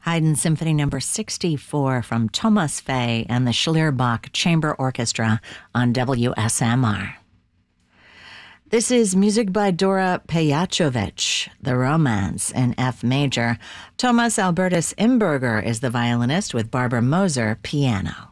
Haydn Symphony No. 64 from Thomas Fay and the Schlierbach Chamber Orchestra on WSMR. This is music by Dora Pejačović, The Romance in F major. Thomas Albertus Imberger is the violinist with Barbara Moser, piano.